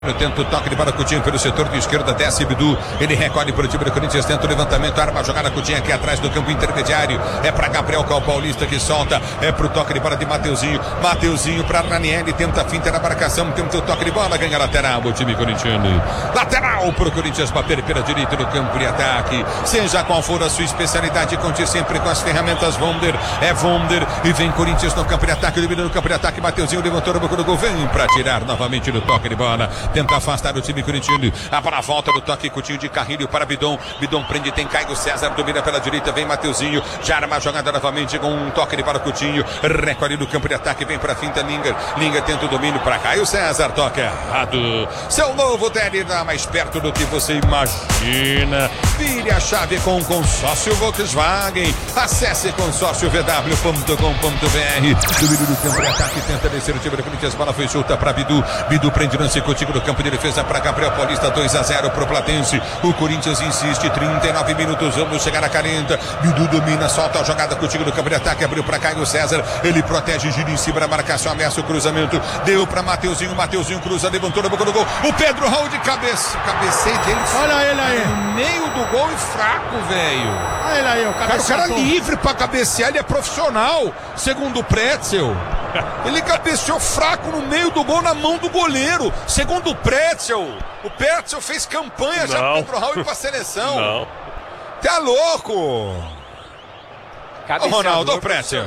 Tenta o toque de bola, Coutinho pelo setor de esquerda, desce Bidu, ele recolhe para o time do Corinthians, tenta o levantamento, arma a jogada, Coutinho aqui atrás do campo intermediário, é para Gabriel, que é o paulista que solta, é pro toque de bola de Mateuzinho para Ranieri, tenta a finta na marcação, tenta o toque de bola, ganha lateral, o time corintiano, lateral pro Corinthians bater pela direita no campo de ataque, seja qual for a sua especialidade, conte sempre com as ferramentas Vonder, é Vonder, e vem Corinthians no campo de ataque, domina no campo de ataque, Mateuzinho levantou no boca do gol, vem para tirar novamente no toque de bola, tenta afastar o time corintiano. A bola volta no toque, Coutinho de Carrilho para Bidon. Bidon prende, tem Caio César, domina pela direita, vem Mateuzinho, já arma a jogada novamente com um toque de bola, Coutinho, recolhe no campo de ataque, vem para a finta, Linga tenta o domínio para Caio César, toque errado. Seu novo Deli dá mais perto do que você imagina. Vire a chave com o consórcio Volkswagen. Acesse consórciovw.com.br. Domínio do campo de ataque, tenta descer o time do Corinthians, bola foi solta para Bidu. Bidu prende lance, Coutinho no campo de defesa para Gabriel Paulista, 2-0 pro Platense. O Corinthians insiste, 39 minutos, vamos chegar a 40. Bidu domina, solta a jogada, Coutinho no campo de ataque, abriu para Caio César, ele protege, gira em cima da marcação, ameaça o cruzamento, deu para Mateuzinho cruza, levantou na boca do gol, o Pedro Raul de cabeça, cabeceio dele, olha ele aí, no meio do gol e fraco, velho. Olha ele aí, o cara livre para cabecear, ele é profissional, segundo o Pretzel. Ele cabeceou fraco no meio do gol, na mão do goleiro. Segundo o Pretzel fez campanha já pro Pedro Raul ir pra seleção. Não. Tá louco. O Ronaldo, o Pretzel.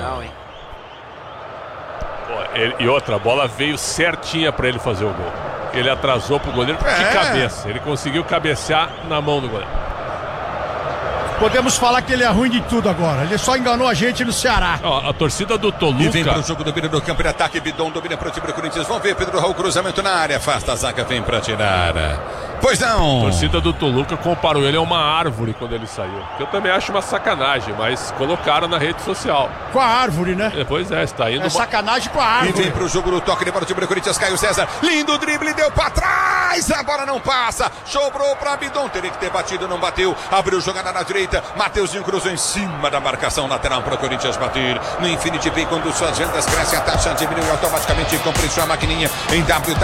E outra, a bola veio certinha pra ele fazer o gol. Ele atrasou pro goleiro de cabeça. Ele conseguiu cabecear na mão do goleiro. Podemos falar que ele é ruim de tudo agora. Ele só enganou a gente no Ceará. A torcida do Toluca. E vem pro jogo, domina no campo de ataque. Bidon domina pro time do Corinthians. Vamos ver, Pedro Raul, cruzamento na área. Afasta a zaga, vem pra tirar. Pois não. A torcida do Toluca comparou ele a uma árvore quando ele saiu. Que eu também acho uma sacanagem, mas colocaram na rede social. Com a árvore, né? Pois é, está indo. É sacanagem com a árvore. E vem pro jogo no toque de bola do time do Corinthians. Caio César, lindo drible, deu pra trás. A bola não passa. Sobrou pra Bidon. Teria que ter batido, não bateu. Abriu jogada na direita. Mateuzinho cruzou em cima da marcação lateral para o Corinthians bater. No Infinity Pay, quando suas vendas crescem, a taxa diminui automaticamente. Compre sua maquininha em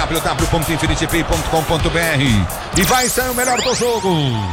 www.infinitypay.com.br e vai sair o melhor do jogo.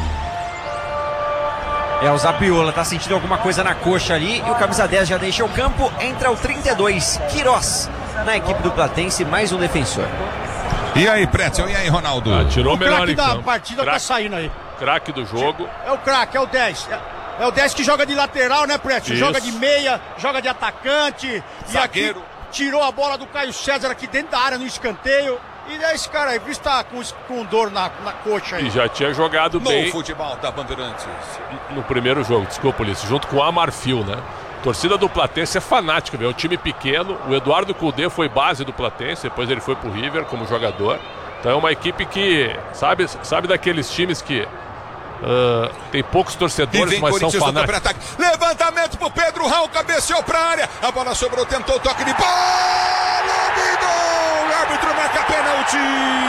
O Zapiola tá sentindo alguma coisa na coxa ali e o camisa 10 já deixa o campo. Entra o 32, Queiroz, na equipe do Platense, mais um defensor. E aí, Pretzel, e aí, Ronaldo? Tirou o melhor craque da então. partida tá saindo aí. Craque do jogo. É o craque, é o 10. É o 10 que joga de lateral, né, Pretzel? Isso. Joga de meia, joga de atacante. Zagueiro. E aqui tirou a bola do Caio César aqui dentro da área, no escanteio. E esse cara aí, visto tá com dor na coxa aí. E já tinha jogado bem no futebol da Bandeirantes. No primeiro jogo, desculpa, Ulisses, junto com o Amarfil, né? Torcida do Platense é fanática, viu? É um time pequeno. O Eduardo Cudê foi base do Platense, depois ele foi pro River como jogador. Então é uma equipe que, sabe daqueles times que tem poucos torcedores, mas são fanáticos. Levantamento pro Pedro Raul, cabeceou pra área. A bola sobrou, tentou o toque de bola. O árbitro marca pênalti.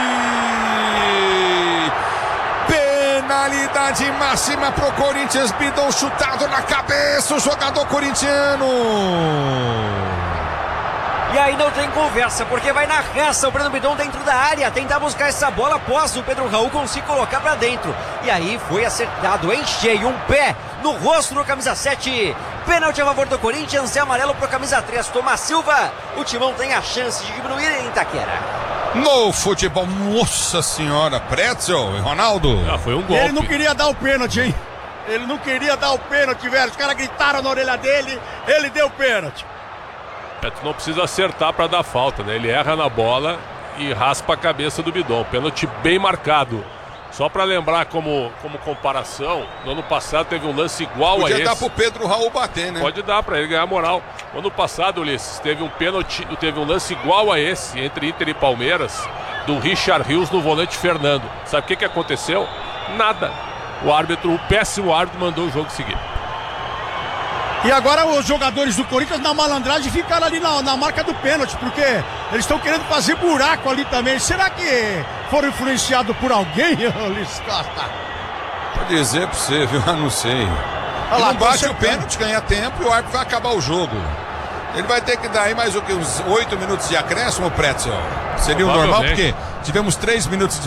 Penalidade máxima pro Corinthians. Bidon chutado na cabeça, o jogador corintiano. E aí não tem conversa, porque vai na raça o Breno Bidon dentro da área, tentar buscar essa bola após o Pedro Raul conseguir colocar pra dentro. E aí foi acertado em cheio, um pé no rosto do camisa 7. Pênalti a favor do Corinthians e amarelo pro camisa 3, Tomás Silva. O Timão tem a chance de diminuir em Itaquera. No futebol, nossa senhora, Pretzel e Ronaldo. Foi um golpe. Ele não queria dar o pênalti, hein? Ele não queria dar o pênalti, velho. Os caras gritaram na orelha dele, ele deu o pênalti. Tu não precisa acertar para dar falta, né? Ele erra na bola e raspa a cabeça do Bidon. Pênalti bem marcado. Só para lembrar como comparação, no ano passado teve um lance igual a esse. Podia dar pro Pedro Raul bater, né? Pode dar para ele ganhar moral. No ano passado, Ulisses, teve um lance igual a esse entre Inter e Palmeiras, do Richard Rios no volante Fernando. Sabe o que aconteceu? Nada. O péssimo árbitro mandou o jogo seguir. E agora os jogadores do Corinthians na malandragem ficaram ali na marca do pênalti, porque eles estão querendo fazer buraco ali também. Será que foram influenciados por alguém, Luiz Costa? Vou dizer pra você, viu? Eu não sei. Não bate o pênalti, ganha tempo e o árbitro vai acabar o jogo. Ele vai ter que dar aí mais o que? Uns 8 minutos de acréscimo, Pretzel? Seria o normal, porque tivemos 3 minutos de